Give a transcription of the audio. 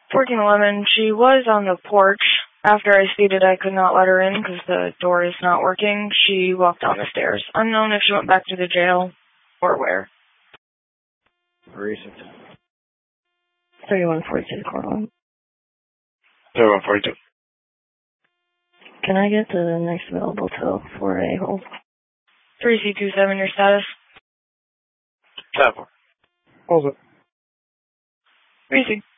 1411, she was on the porch. After I stated I could not let her in because the door is not working, she walked down the stairs. Unknown if she went back to the jail or where. Recent. 3142, Cortland. 3142. Can I get the next available tow for a hold? 3C27, your status? 7-4. Hold it. 3C.